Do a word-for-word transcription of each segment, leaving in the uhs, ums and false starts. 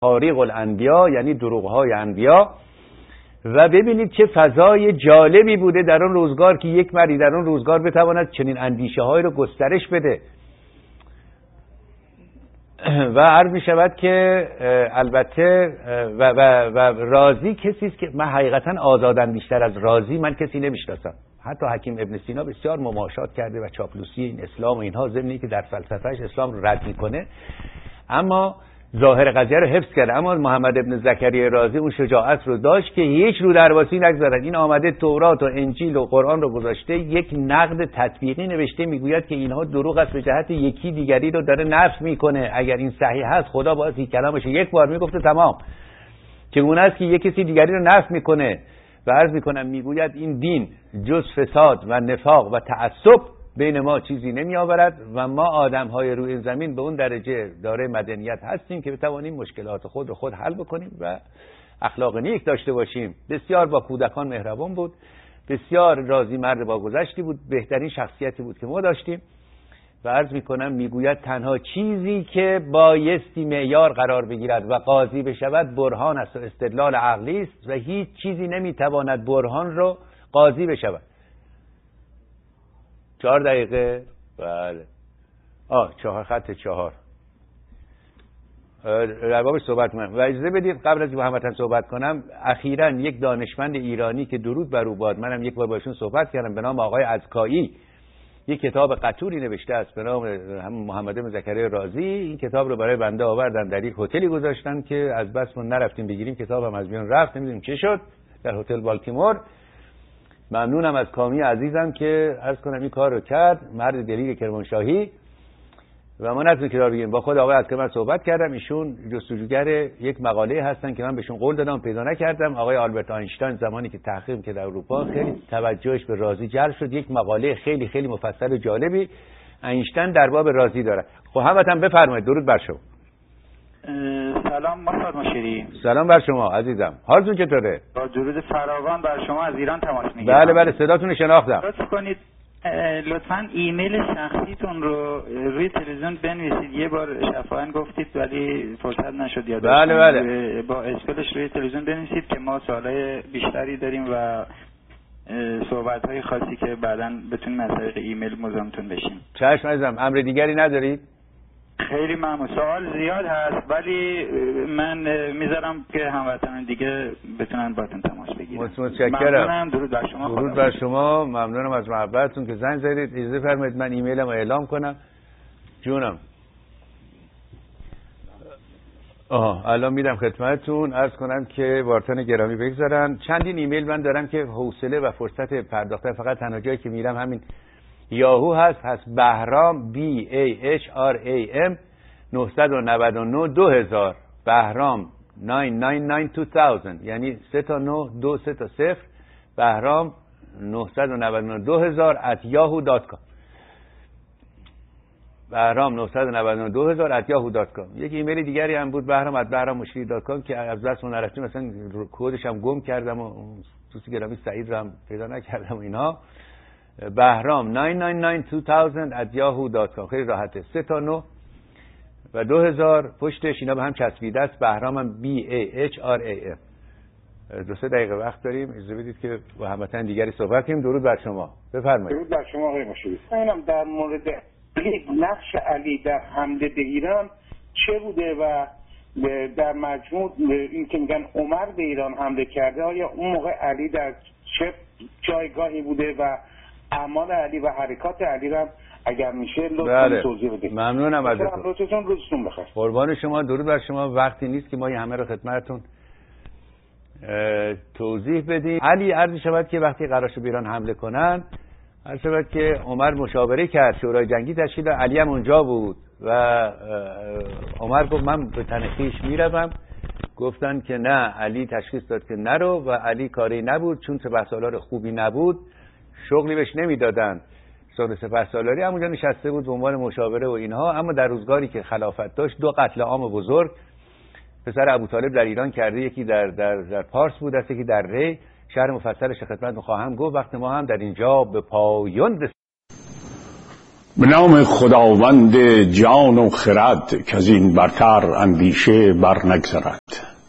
تاریخ الانبیا، یعنی دروغ‌های انبیا. و ببینید چه فضای جالبی بوده در اون روزگار که یک مردی در اون روزگار بتواند چنین اندیشه‌هایی رو گسترش بده. و عرض می شود که البته و, و, و رازی کسی است که من حقیقتا آزاداندیش‌تر از رازی من کسی نمیشناسم. حتی حکیم ابن سینا بسیار مماشات کرده و چاپلوسی این اسلام و اینها، ضمنی که در فلسفهش اسلام رو رد میکنه، اما ظاهر قضیه رو حفظ کرده. اما محمد ابن زکریا رازی اون شجاعت رو داشت که هیچ رو درواسی نگذارد. این آمده تورات و انجیل و قرآن رو گذاشته، یک نقد تطبیقی نوشته، میگوید که اینها دروغ است، به جهت یکی دیگری رو داره نفی میکنه. اگر این صحیح هست خدا باید این کلامش یک بار میگفته تمام. چگونه است که یک کسی دیگری رو نفی میکنه؟ و عرض میکنم میگوید این دین جز فساد و نفاق و تعصب بین ما چیزی نمی آورد و ما آدم های روی زمین به اون درجه داره مدنیت هستیم که بتوانیم مشکلات خود رو خود حل بکنیم و اخلاق نیک داشته باشیم. بسیار با کودکان مهربان بود، بسیار راضی مرد با گذشتی بود، بهترین شخصیتی بود که ما داشتیم. و عرض میکنم میگوید تنها چیزی که بایستی معیار قرار بگیرد و قاضی بشود برهان است و استدلال عقلی است و هیچ چیزی نمیتواند برهان رو قاضی بشود. چهار دقیقه. بله. آه چهار خط چهار در بابش صحبت کنم. و اجازه بدید قبل از که با هموطن صحبت کنم، اخیراً یک دانشمند ایرانی که درود بر او باد، منم یک بار باشون صحبت کردم، به نام آقای عزکایی، یک کتاب قطوری نوشته است به نام همون محمد بن زکریا رازی. این کتاب رو برای بنده آوردن، در یک هتلی گذاشتن که از بس ما نرفتیم بگیریم، کتابم از میان رفت، نمیدونیم چه شد، در هتل بالتیمور. ممنونم از کامی عزیزم که عرض کنم این کار رو کرد، مرد دلیر کرمانشاهی. و ما نتونیم کتاب بگیریم. با خود آقای عزکایی من صحبت کردم، ایشون جستجوگر یک مقاله هستن که من بهشون قول دادم پیدا نکردم. آقای آلبرت آینشتاین زمانی که تحقیق که در اروپا خیلی توجهش به رازی جلب شد، یک مقاله خیلی خیلی مفصل و جالبی آینشتین در باب رازی داره. خب همتون بفرمایید. درود بر شما. سلام مصطفی مشیری. سلام بر شما عزیزم. حالتون چطوره؟ با درود فراوان بر شما از ایران تماس میگیرم. بله بله صداتون رو شناختم. لطف کنید لطفاً ایمیل شخصیتون رو روی تلویزیون بنویسید. یه بار شفاهن گفتید ولی فرصت نشد یاد. بله بله. با اسپلش روی تلویزیون بنویسید که ما سوالای بیشتری داریم و صحبت‌های خاصی که بعداً بتونیم از طریق ایمیل مزاحمتون بشیم. چشم عزیزم. امر دیگری ندارید؟ خیلی ممنون. سوال زیاد هست ولی من میذارم که هموطنان دیگه بتونن باتون تماس بگیرن. متشکرم. ممنونم. درود بر شما. درود بر شما. ممنونم از محبتتون که زنگ زدید. اجازه فرمایید من ایمیلم رو اعلام کنم. جونم. آها الان میدم خدمتتون. عرض کنم که وارتان گرامی بگذارن. چندین ایمیل من دارم که حوصله و فرصت پرداختن فقط تنها جایی که میرم همین یاهو هست. هست بهرام بی ای اچ آر ای ام نه نه نه دو هزار بهرام نه نه نه دو هزار یعنی سه تا نه دو سه تا صفر بهرام نه نه نه دو هزار ات یاهو دات کام بهرام نه نه نه دو هزار ات یاهو دات کام. یک ایمیل دیگری هم بود بهرام ات بهرام مشیری دات کام که از دست من نرفتیم، مثلا کدش هم گم کردم و دوست گرامی سعید رو هم پیدا نکردم و اینها. بهرام نه نه نه دو هزار ات یاهو دات کام. خیلی راحته. سه تا نه و دو هزار پشتش اینا به هم چسبیده است. بهرامم بی ای اچ آر ای ام. دو سه دقیقه وقت داریم، اجازه بدید که با هموطن دیگری صحبت کنیم. درود بر شما. بفرمایید. درود بر شما آقای مشیری. اینم در مورد نقش علی در حمله به ایران چه بوده و در مجموع این که میگن عمر به ایران حمله کرده، آیا اون موقع علی در چه جایگاهی بوده و اعمال علی و حرکات علی را اگر میشه لطفاً توضیح بدید. ممنونم ازتون. لطفاً روزتون بخیر. قربان شما. درود بر شما. وقتی نیست که ما این همه رو خدمتتون توضیح بدیم. علی عرض شود که وقتی قرار شد به ایران حمله کنن، عرض شود که عمر مشاوره کرد، شورای جنگی تشکیل داد، علی هم اونجا بود و عمر گفت من به تن خویش میروم. گفتن که نه، علی تشخیص داد که نرو و علی کاری نبود، چون سپهسالار خوبی نبود شغلی بهش نمیدادن. سال سپهسالاری همونجا نشسته بود به عنوان مشاوره و اینها. اما در روزگاری که خلافت داشت دو قتل عام بزرگ پسر ابوطالب در ایران کرده، یکی در در در پارس بود، است یکی در ری. شهر مفصلش خدمتتون خواهم گفت. وقت ما هم در اینجا به پایان به نام خداوند جان و خرد که از این برتر اندیشه بر نگذرد.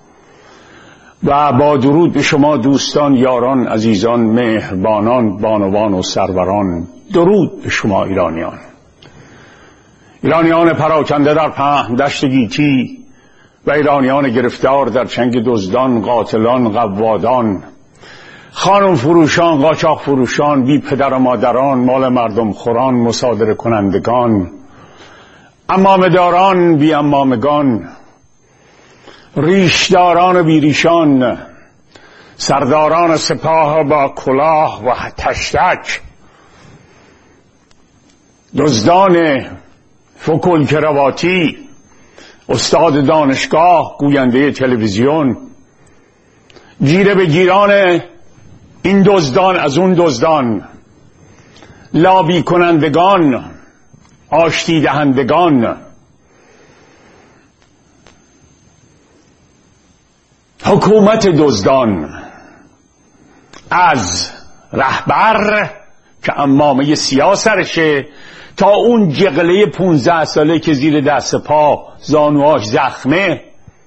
و با درود به شما دوستان، یاران، عزیزان، مهربانان، بانوان و سروران، درود به شما ایرانیان، ایرانیان پراکنده در پهن دشت گیتی و ایرانیان گرفتار در چنگ دزدان، قاتلان، قوادان، خانم فروشان، قاچاق فروشان، بی پدر و مادران، مال مردم خوران، مصادره کنندگان، عمامه داران، بی عمامگان، ریشداران و بیریشان، سرداران سپاه با کلاه و تشتک، دزدان فکل کرواتی، استاد دانشگاه، گوینده تلویزیون، گیره به گیران این دزدان از اون دزدان، لابی کنندگان، آشتی دهندگان، حکومت دزدان، از رهبر که عمامه سیاه سرشه تا اون جغله پونزده ساله که زیر دست پا زانوهاش زخمه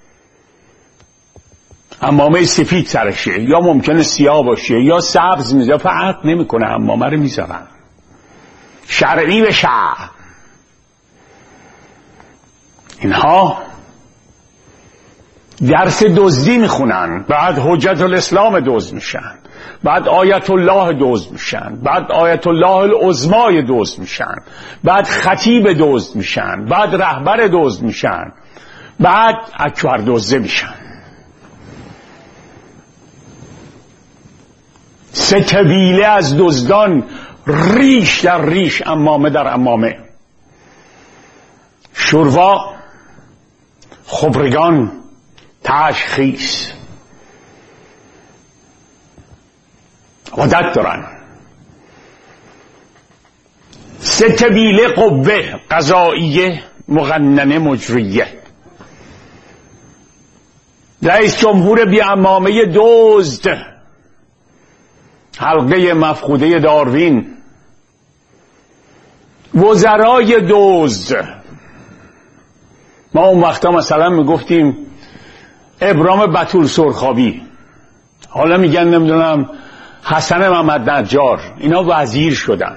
عمامه سفید سرشه، یا ممکنه سیاه باشه یا سبز، میذاره، فرق نمیکنه، عمامه رو میذارن شرعی به شرع. اینها درس دزدی میخونن، بعد حجت الاسلام دزد میشن، بعد آیت الله دزد میشن، بعد آیت الله العظمای دزد میشن، بعد خطیب دزد میشن، بعد رهبر دزد میشن، بعد اکبر دزده میشن. سه طویله از دزدان، ریش در ریش، عمامه در عمامه، شوروا، خبرگان، تشخیص، عادت دارن. سه طویله قوه قضاییه، مقننه، مجریه. رئیس جمهور بی عمامه دزد، حلقه مفقوده داروین، وزرای دزد. ما اون وقتا مثلا میگفتیم ابرام بتول سرخابی، حالا میگن نمیدونم حسن محمد نجار، اینا وزیر شدن.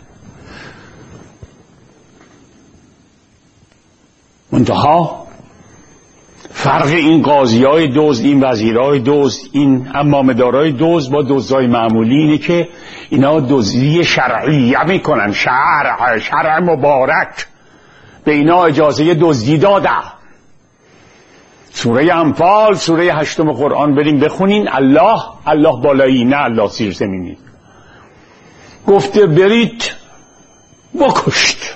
منتها فرق این قاضیای دزد، این وزیرای دزد، این عمامه‌دارای دزد با دزدای معمولی اینه که اینا دزدی شرعیه میکنن، شرع شرع مبارک به اینا اجازه دزدی داده. سوره انفال، سوره هشتم قرآن بریم بخونین. الله الله بالایی، نه الله زیر زمینی، گفته برید بکشت.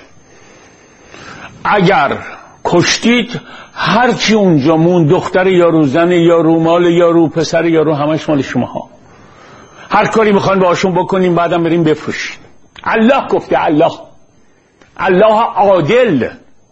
اگر کشتید هرچی اونجا مون، دختر یا رو زن یا رو مال یا رو پسر یا رو، همش مال شما ها. هر کاری میخواین باشون بکنیم، بعدم بریم بفروشین. الله گفته، الله الله عادل،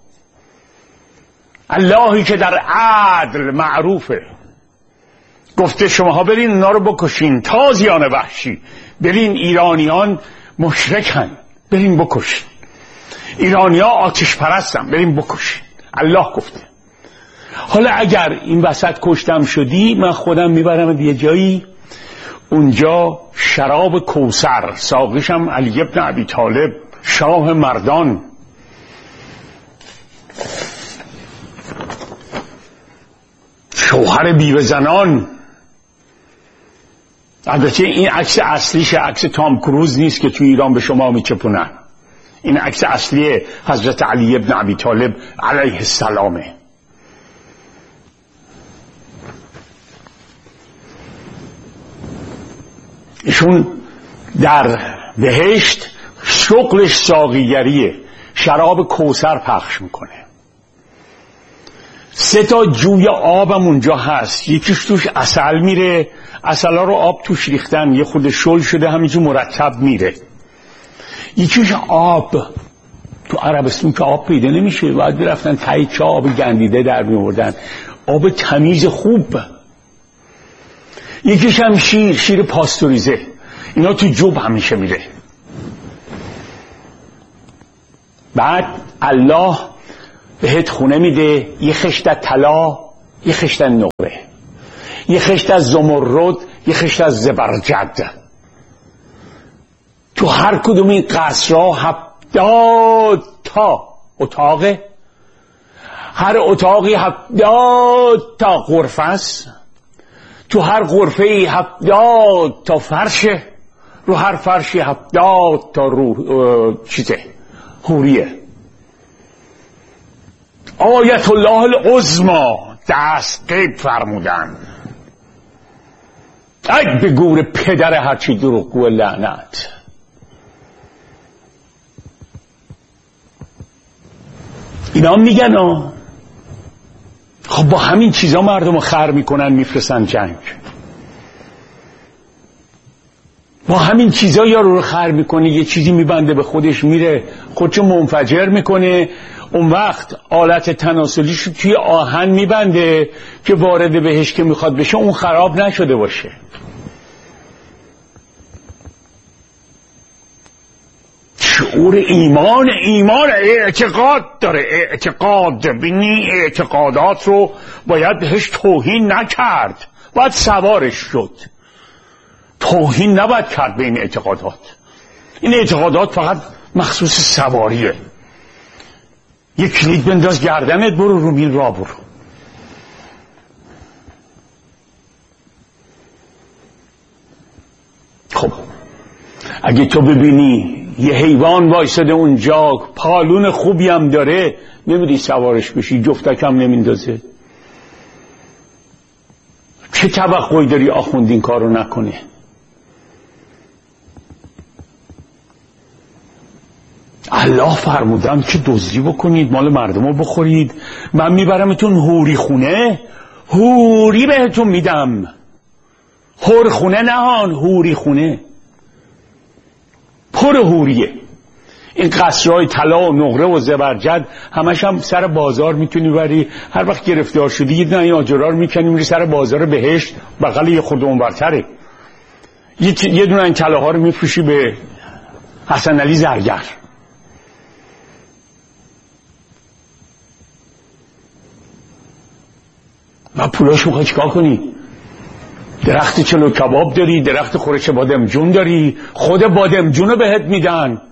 اللهی که در عدل معروفه. گفته شماها برین اونا رو بکشین، تازیان وحشی، برین، ایرانیان مشرکن، برین بکشین، ایرانیان آتش پرستن، برین بکشین. الله گفته. حالا اگر این وسط کشتم شدی، من خودم میبرم یه جایی، اونجا شراب کوثر، ساقیشم علی ابن ابی طالب، شاه مردان، شوهر بیوه زنان. البته این عکس اصلیش عکس تام کروز نیست که تو ایران به شما میچپونن، این عکس اصلی حضرت علی ابن ابی طالب علیه السلامه. ایشون در بهشت شغلش ساقیگریه، شراب کوثر پخش میکنه. سه تا جوی آبم اونجا هست، یکیش توش عسل میره، عسلا رو آب توش ریختن، یه خود شل شده همینجور مرتب میره. یکیش آب، تو عربستان که آب پیدا نمیشه، باید برفتن تایی که آب گندیده در میوردن، آب تمیز خوب. یکیش هم شیر، شیر پاستوریزه، اینا تو جوب همیشه میره. بعد الله بهت خونه میده، یه خشت از طلا، یه خشت از نقره، یه خشت از زمرد، یه خشت از زبرجد. تو هر کدوم این قصرها هفتاد تا اتاقه، هر اتاقی هفتاد تا غرفه است، تو هر غرفه ای هفتاد تا فرشه، رو هر فرشی هفتاد تا رو چیزه حوریه. آیت الله العظما دست قید فرمودن. ای به گور پدر هرچی دروغگو لعنت. اینا میگن آه خب با همین چیزا مردم رو خر میکنن میفرستن جنگ، با همین چیزا یارو رو خر میکنه، یه چیزی میبنده به خودش میره خودشو منفجر میکنه، اون وقت آلت تناسلیش توی آهن میبنده که وارد بهش که میخواد بشه اون خراب نشده باشه. شعور ایمان، ایمان اعتقاد داره، اعتقاد بینی اعتقادات رو باید بهش توهین نکرد، باید سوارش شد. توهین نباید کرد به این اعتقادات. این اعتقادات فقط مخصوص سواریه. یک کلید بنداز گردنت، برو رو میل را برو. خب اگه تو ببینی یه حیوان وایساده اونجا پالون خوبی هم داره، نمیدی سوارش بشی، جفتک هم نمیندازه، چه توقعی داری آخوند این کارو نکنه؟ الله فرمودن که دزدی بکنید، مال مردم رو بخورید، من میبرمتون حوری خونه، حوری بهتون میدم. حور خونه نهان، حوری خونه پر حوریه. این قصرهای طلا و نقره و زبرجد همش هم سر بازار میتونی بری، هر وقت گرفتار شدی یه دونه آجرها رو میکنی میری سر بازار بهشت، بغل یه خورده اونورتره، یه دونه این طلاها رو میفروشی به حسن علی زرگر. و پولاشو میخوای چیکار کنی؟ درخت چلو کباب داری، درخت خورش بادمجون داری، خود بادمجونو بهت میدن،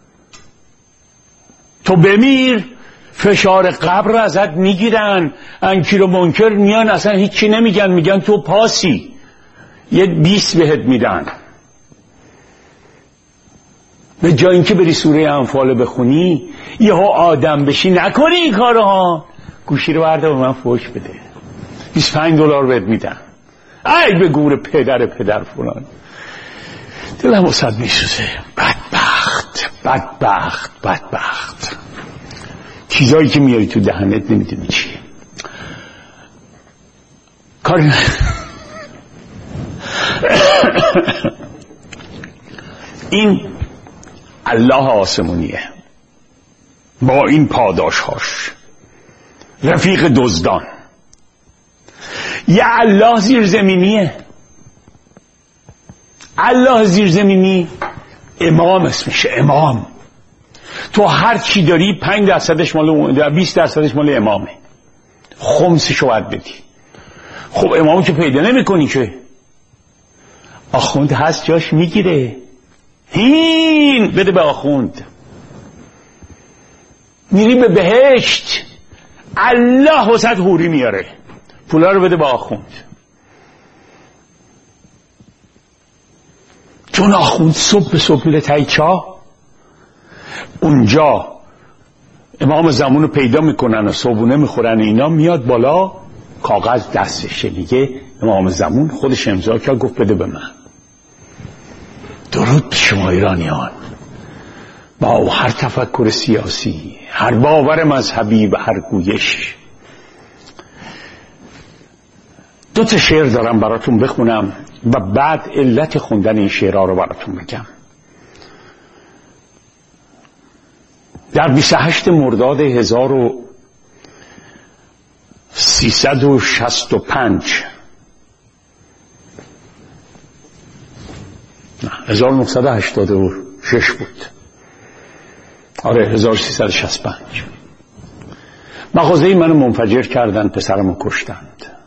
تو بمیر فشار قبر ازت میگیرن، انکیر و منکر میان اصلا هیچی نمیگن، میگن تو پاسی، یه بیس بهت میدن. به جای اینکه بری سوره انفال بخونی یهو آدم بشی، نکنی این کارو ها، گوشی رو برده به من فوش بده، بیست و پنج دلار بهت میدن. ای به گور پدر پدر فلان، دلم واسد میسوزه. بدبخت بدبخت بدبخت، چیزایی که میاری تو دهنت نمیدونی چیه. کاری نه. این الله آسمونیه با این پاداشهاش، رفیق دزدان. یه الله زیرزمینیه، الله زیرزمینی امام اسمشه، امام. تو هر چی داری پنج درصدش مال، بیست درصدش مال امامه، خمسشو باید بدی. خب امامو که پیدا نمی کنی که، آخوند هست جاش میگیره، هین بده به آخوند، میری به بهشت، الله وسط حوری میاره، پولا رو بده به آخوند. چون آخوند صبح به صبح میره تای چاه، اونجا امام زمان رو پیدا میکنن و صبحونه میخورن، اینا میاد بالا، کاغذ دستشه، میگه امام زمان خودش امضا کرد گفت بده به من. درود به شما ایرانیان، با هر تفکر سیاسی، هر باور مذهبی و هر گویش. دو تا شعر دارم براتون بخونم و بعد علت خوندن این شعرها رو براتون بگم. در بیست و هشتم مرداد هزار و سیصد و شصت و پنج هزار و نهصد و هشتاد و شش بود، آره هزار و سیصد و شصت و پنج. مغازه منو منفجر کردن، پسرمو کشتند.